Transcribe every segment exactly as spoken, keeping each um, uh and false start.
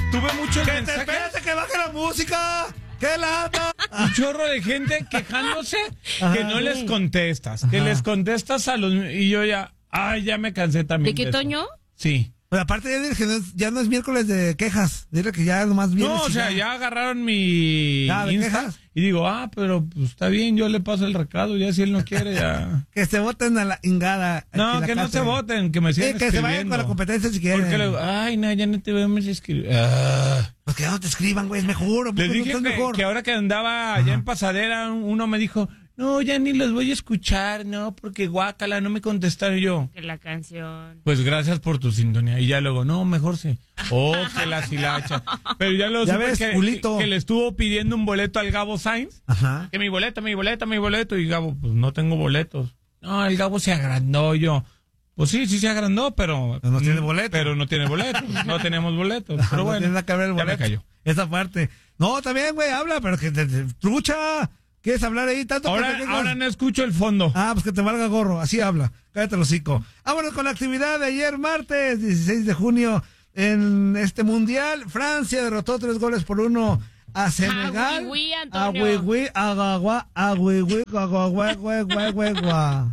tuve muchos ¡Que mensajes. te espérate que baje la música! ¡Qué lata! Un chorro de gente quejándose Ajá. que no les contestas. Que Ajá. les contestas a los... Y yo ya... Ay, ya me cansé también. ¿De qué, eso. Toño? Sí. Pero aparte ya dile que no es, ya no es miércoles de quejas. Dile que ya nomás viene. No, o sea, ya agarraron mi Ya, ¿de Insta quejas? y digo, ah, pero pues está bien, yo le paso el recado, ya si él no quiere, ya... Que se voten a la ingada. No, que no se voten, que me sigan Sí, que se vayan escribiendo. con la competencia si quieren. Porque luego, ay, no, ya no te vemos escribir. Ah. Pues que ya no te escriban, güey, es mejor. Les dije que, mejor. que ahora que andaba allá en Pasadera, uno me dijo, no, ya ni los voy a escuchar, no, porque guácala, no me contestaron. Yo, Que la canción. pues gracias por tu sintonía. Y ya luego, no, mejor sí. Oh, que la silacha. Pero ya lo Ya supe ves, que, culito. que, que le estuvo pidiendo un boleto al Gabo Sainz. Ajá. Que mi boleto, mi boleto, mi boleto. Y Gabo, pues no tengo boletos. No, el Gabo se agrandó. Yo, pues sí, sí se agrandó, pero... Pero no tiene boleto. Pero no tiene boletos. No tenemos boletos. Pero No bueno, tiene nada que ver el ya me boleto. cayó. Esa parte. No, también, güey, habla, pero que te, te- trucha. ¿Quieres hablar ahí tanto? Ahora, que te- ahora no escucho el fondo. Ah, pues que te valga gorro, así habla. Cállate el hocico. Vámonos con la actividad de ayer martes, dieciséis de junio, en este mundial. Francia derrotó tres goles por uno a Senegal. Agüigüí, Antonio. Agüigüí, agagua, agüigüí, guaguagua, guagua, guagua.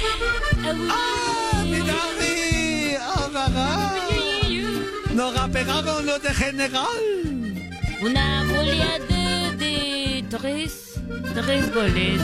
¡Ah, mira, mi! ¡Agaga! Nos ha pegado los de Senegal. Una goleada de tres, tres goles.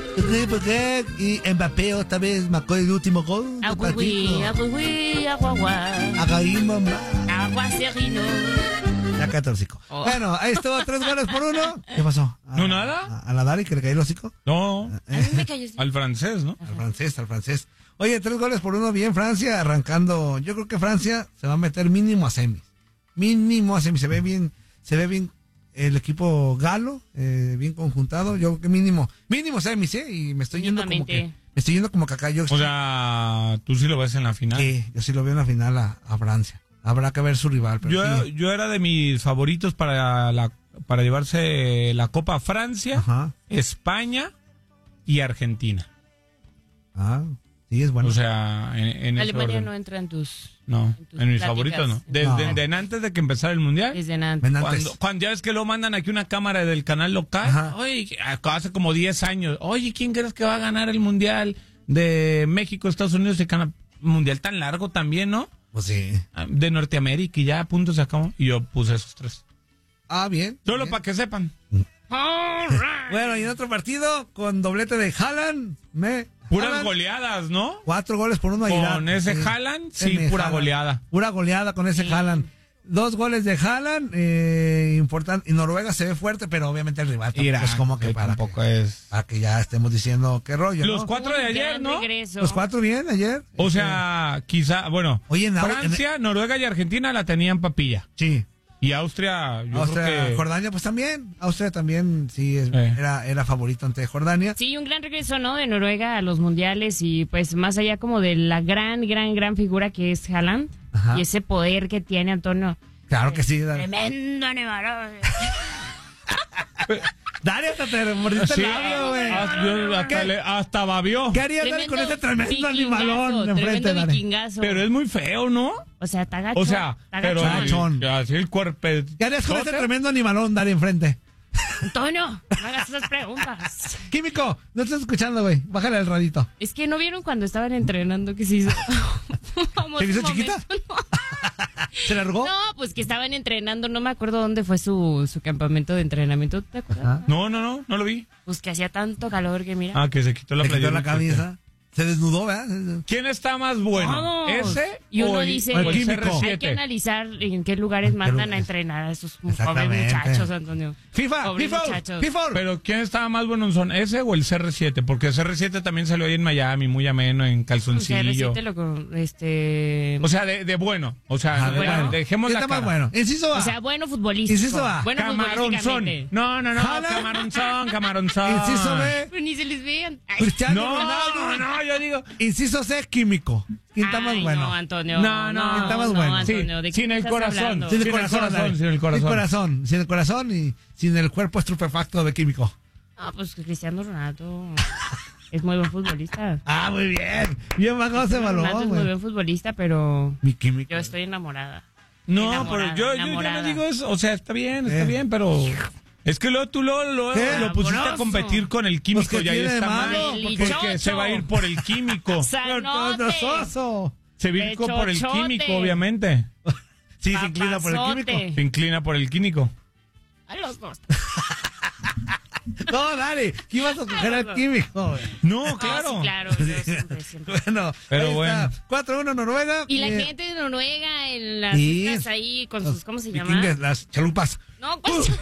Y Mbappé otra vez marcó el último gol. del Agüigüí, partido. agüigüí, aguagua. Agaí, mamá. Aguacerino. Ya cállate el hocico. Oh. Bueno, ahí estuvo, tres goles por uno. ¿Qué pasó? ¿A, ¿No nada? A, a la Dari que le cayó el hocico. No, A mí me cayó así. al francés, ¿no? Al francés, al francés. Oye, tres goles por uno, bien Francia, arrancando. Yo creo que Francia se va a meter mínimo a semis. Mínimo a semis. Se ve bien, se ve bien el equipo galo, eh, bien conjuntado. Yo creo que mínimo, mínimo semis, ¿eh? Y me estoy yendo como que, Mínimamente. me estoy yendo como que acá yo. O sea, tú sí lo ves en la final. Sí, yo sí lo veo en la final a, a Francia. Habrá que ver su rival. Pero Yo, sí. yo era de mis favoritos para la para llevarse la Copa Francia, Ajá. España y Argentina. Ah, sí, es bueno. O sea, en, en ese Alemania orden. no entra en tus... No, en tus en mis pláticas. favoritos no. Desde No. de antes de que empezara el mundial. Desde antes. Ven antes. Cuando, cuando ya ves que lo mandan aquí una cámara del canal local, Ajá. oye, hace como diez años, oye, ¿quién crees que va a ganar el mundial de México, Estados Unidos y Canadá? Mundial tan largo también, ¿no? Pues sí. De Norteamérica y ya a punto se acabó. Y yo puse esos tres. Ah, bien. Solo bien. para que sepan. Bueno, y en otro partido, con doblete de Haaland, me... Puras Haaland, goleadas, ¿no? Cuatro goles por uno a Con Irak. ese Sí. Haaland, sí, Ese pura Haaland. goleada. Pura goleada con ese Sí. Haaland. Dos goles de Haaland, eh, importante. Y Noruega se ve fuerte, pero obviamente el rival tampoco Irak, es como que que para tampoco que, es. para que ya estemos diciendo qué rollo, Los ¿no? cuatro de Un ayer, gran ¿no? regreso. Los cuatro bien ayer. O sea, quizá, bueno, Oye, en- Francia, Noruega y Argentina la tenían papilla. Sí. Y Austria, yo Austria, creo que... Jordania, pues también. Austria también, sí, es- Eh. era, era favorito ante Jordania. Sí, un gran regreso, ¿no? De Noruega a los mundiales y pues más allá como de la gran, gran, gran figura que es Haaland Ajá. y ese poder que tiene Antonio. Claro que sí. Dar- Tremendo animador. Daria, hasta te mordiste Sí, el labio, güey. ah, yo hasta, ¿Qué? le- hasta babió. ¿Qué harías Dari, con ese tremendo animalón enfrente, Tremendo Dari? vikingazo. Pero es muy feo, ¿no? O sea, está gacho. O sea, está pero gacho. Gachón. así el cuerpo. ¿Qué harías con ese ¿Sote? tremendo animalón, Dari, enfrente? Antonio, no hagas esas preguntas. Químico, no estás escuchando, güey. Bájale el radito. Es que no vieron cuando estaban entrenando que se hizo. Vamos, ¿Se hizo un chiquita? momento, ¿Se largó? No, no, pues que estaban entrenando, no me acuerdo dónde fue su, su campamento de entrenamiento, ¿te acuerdas? Ajá. No, no, no, no lo vi. Pues que hacía tanto calor que mira. Ah, que se quitó la Se quitó playera. la camisa. Se desnudó, ¿verdad? ¿Quién está más bueno? Vamos. ¿Ese Y uno o el, dice, o el Químico. C R hay que siete? analizar en qué lugares mandan lugares? a entrenar a esos pobres Exactamente. muchachos, Antonio. FIFA, Pobres FIFA, muchachos. FIFA. Pero ¿quién estaba más bueno? ¿Son ese o el C R siete? Porque el C R siete también salió ahí en Miami, muy ameno, en Un C R calzoncillo. siete lo con- este, O sea, de, de bueno. O sea, Ajá, de- bueno. dejemos ¿Quién la está más cara. bueno? Inciso A. o sea, bueno futbolista. Inciso A. Bueno Camaronzón. futbolísticamente. No, no, no. Jala. Camaronzón, camaronzón. Inciso B. Pero ni se les vean. Ay, Cristiano No, Ronaldo. no, yo digo. Inciso C, químico. ¿Quién está más ay, bueno? No, Antonio. No, no, no, está más no, bueno. Antonio, ¿de Sí, qué sin el estás corazón. hablando? Sin el Sin el corazón, corazón, Dari. sin el corazón. Sin el corazón, sin el corazón y sin el cuerpo estupefacto de químico. Ah, pues Cristiano Ronaldo es muy buen futbolista. Ah, muy bien. Bien bajado ese Ronaldo balón, es muy güey. buen futbolista, pero Mi químico. yo estoy enamorada. No, Enamorada, pero yo, yo, yo no enamorada. digo eso. O sea, está bien, está Eh. bien, pero... Es que luego tú lo, lo, ¿Qué? lo pusiste a Amoroso. competir con el químico Pues, ¿qué y ahí tiene de está mal. malo? El Porque chocho. se va a ir por el químico. Sanote. Oso. Se va a ir El por el chochote. químico, obviamente. Sí, se inclina por el Papazote. químico. Se inclina por el químico. A los dos. No, dale, ¿qué ibas a escoger al químico? No, Ah, claro. sí, claro, yo siempre, siempre. Bueno, Pero ahí bueno. está. cuatro uno Noruega. Y la Eh, gente de Noruega en las Sí. islas ahí con sus, ¿cómo se llama? vikingues, las chalupas. No, ¿cuál es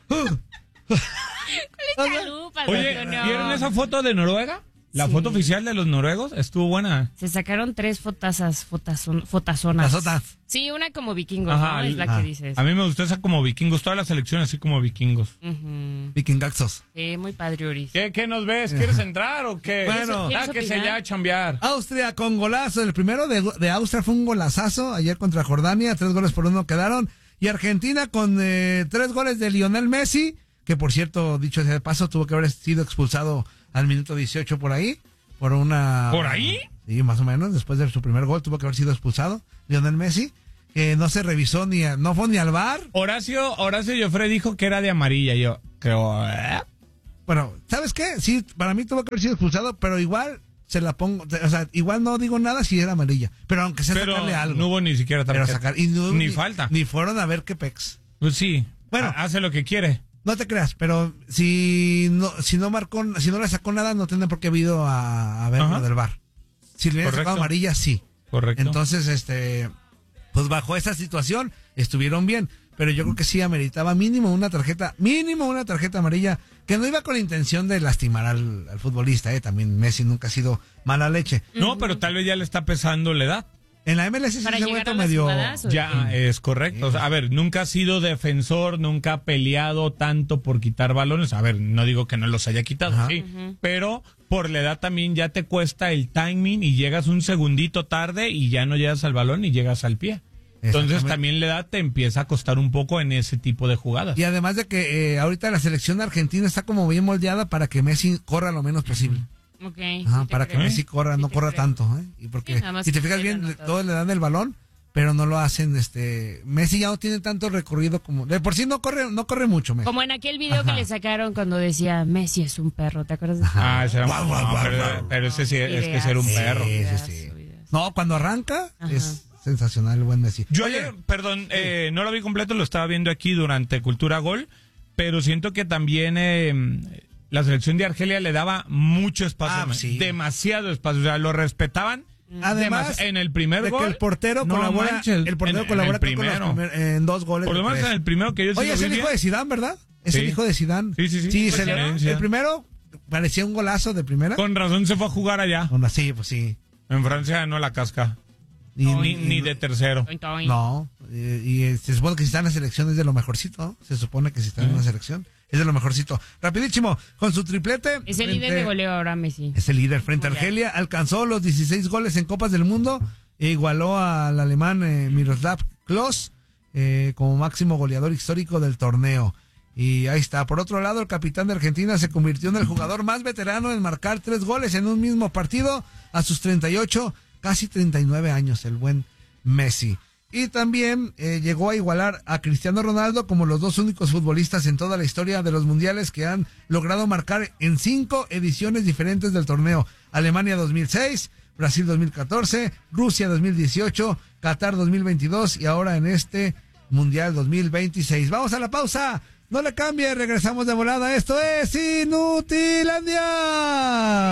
chalupas, Oye, Antonio? ¿vieron esa foto de Noruega? La Sí. foto oficial de los noruegos estuvo buena. Se sacaron tres fotazas, fotazon, fotazonas. Las otras. Sí, una como vikingos, Ajá, ¿no? Es la ah. que dices. A mí me gustó esa como vikingos, toda la selección así como vikingos. Ujú. Vikingaxos. Sí, muy padre, Uris. ¿Qué, qué nos ves? ¿Quieres entrar o qué? Bueno. ¿Quieres Ah, que se opinar? ya a chambear. Austria con golazo. El primero de, de Austria fue un golazazo ayer contra Jordania. Tres goles por uno quedaron. Y Argentina con eh, tres goles de Lionel Messi, que por cierto, dicho sea de paso, tuvo que haber sido expulsado al minuto dieciocho por ahí. Por una... ¿Por ahí? Sí, más o menos. Después de su primer gol tuvo que haber sido expulsado Lionel Messi. Que no se revisó ni... a- no fue ni al V A R. Horacio, Horacio Joffre dijo que era de amarilla. Yo creo... ¿eh? Bueno, ¿sabes qué? Sí, para mí tuvo que haber sido expulsado, pero igual se la pongo... O sea, igual no digo nada si era amarilla. Pero aunque sea Pero sacarle algo. no hubo ni siquiera Pero tarjeta. sacar, y no- ni, falta. Ni fueron a ver qué pex. Pues sí. Bueno. Ha- hace lo que quiere. No te creas, pero si no, si no marcó, si no le sacó nada, no tendrán por qué haber ido a, a ver Ajá. lo del V A R. Si le hubiera Correcto. sacado amarilla, sí. Correcto. Entonces, este, pues bajo esa situación estuvieron bien. Pero yo creo que sí ameritaba mínimo una tarjeta, mínimo una tarjeta amarilla, que no iba con la intención de lastimar al, al futbolista, eh. También Messi nunca ha sido mala leche. No, pero tal vez ya le está pesando la edad. En la M L S sí Para se ha llegar vuelto a las medio... jugadas, ¿o Ya, qué? es correcto. O sea, a ver, nunca ha sido defensor, nunca ha peleado tanto por quitar balones. A ver, no digo que no los haya quitado, Ajá. sí. Pero por la edad también ya te cuesta el timing y llegas un segundito tarde y ya no llegas al balón y llegas al pie. Entonces Exactamente. también la edad te empieza a costar un poco en ese tipo de jugadas. Y además de que eh, ahorita la selección argentina está como bien moldeada para que Messi corra lo menos posible. Ok, Ajá, sí te para que creo. Messi corra, Sí no te corra creo. tanto, ¿eh? Y porque Sí, nada más si te que fijas se bien, le le- nota. todos le dan el balón, pero no lo hacen, este, Messi ya no tiene tanto recorrido como, de por sí no corre, no corre mucho, Messi. Como en aquel video Ajá. que le sacaron cuando decía Messi es un perro, ¿te acuerdas de eso? Ah, ese era- Guau, guau, no, guau, pero, guau. pero ese sí es que Ideazo, ser un Sí, perro. sí, ideazo, sí. ideazo. No, cuando arranca Ajá. es sensacional el buen Messi. Yo Oye, ayer, perdón, eh, no lo vi completo, lo estaba viendo aquí durante Cultura Gol, pero siento que también eh, la selección de Argelia le daba mucho espacio, Ah, sí. demasiado espacio, o sea, lo respetaban. además demas- en el primer de gol, que el portero no colabora, manches, el portero en- en colabora el creo, con los primero. primer- en dos goles. Por lo de menos tres. en el primero que yo sí Oye, lo es vi el hijo bien. de Zidane, ¿verdad? Es Sí. el hijo de Zidane. Sí, sí, sí. Sí, Pues se le- herencia. el primero parecía un golazo de primera. Con razón se fue a jugar allá. Onda, sí, pues sí. En Francia no la casca. Y- ni, y- ni de tercero. Toin, toin. No, eh, y eh, se supone que si está en la selección es de lo mejorcito, ¿no? Se supone que si está en una selección es de lo mejorcito. Rapidísimo, con su triplete. Es el frente- líder de goleo ahora, Messi. Es el líder frente a Mundial. Argelia, alcanzó los dieciséis goles en Copas del Mundo e igualó al alemán eh, Miroslav Klose eh, como máximo goleador histórico del torneo. Y ahí está. Por otro lado, el capitán de Argentina se convirtió en el jugador más veterano en marcar tres goles en un mismo partido a sus treinta y ocho, casi treinta y nueve años, el buen Messi. Y también eh, llegó a igualar a Cristiano Ronaldo como los dos únicos futbolistas en toda la historia de los mundiales que han logrado marcar en cinco ediciones diferentes del torneo. Alemania dos mil seis, Brasil dos mil catorce, Rusia dos mil dieciocho, Qatar dos mil veintidós y ahora en este Mundial dos mil veintiséis. Vamos a la pausa. No le cambie, regresamos de volada. Esto es Inutilandia.